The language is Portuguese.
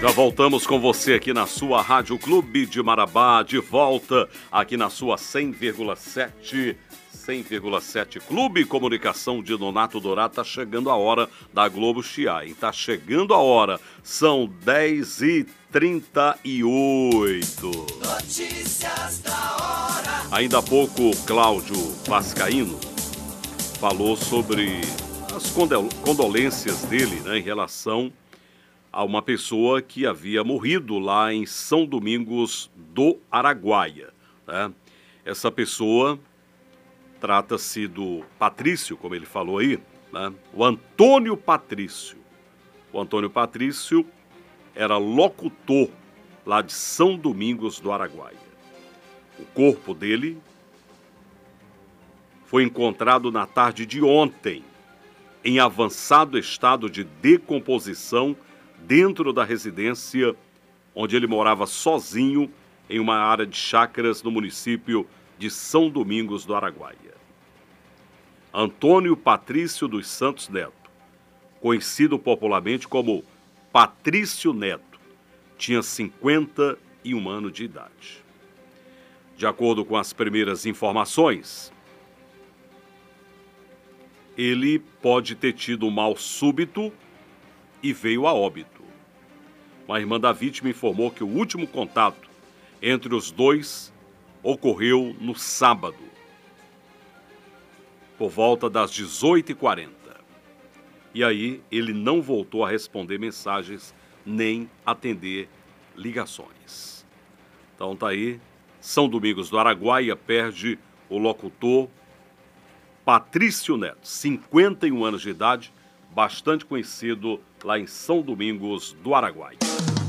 Já voltamos com você aqui na sua Rádio Clube de Marabá, de volta aqui na sua 100,7 Clube Comunicação de Nonato Dourado. Tá chegando a hora da Globo chiar, hein? Tá chegando a hora, são 10h38. Notícias da hora. Ainda há pouco, Cláudio Vascaíno falou sobre as condolências dele, né, em relação a uma pessoa que havia morrido lá em São Domingos do Araguaia, né? Essa pessoa trata-se do Patrício, como ele falou aí, né? O Antônio Patrício. O Antônio Patrício era locutor lá de São Domingos do Araguaia. O corpo dele foi encontrado na tarde de ontem, em avançado estado de decomposição, dentro da residência onde ele morava sozinho em uma área de chácaras no município de São Domingos do Araguaia. Antônio Patrício dos Santos Neto, conhecido popularmente como Patrício Neto, tinha 51 anos de idade. De acordo com as primeiras informações, ele pode ter tido um mal súbito e veio a óbito. Uma irmã da vítima informou que o último contato entre os dois ocorreu no sábado, por volta das 18h40. E aí ele não voltou a responder mensagens nem atender ligações. Então tá aí, São Domingos do Araguaia perde o locutor Patrício Neto, 51 anos de idade, bastante conhecido lá em São Domingos do Araguaia.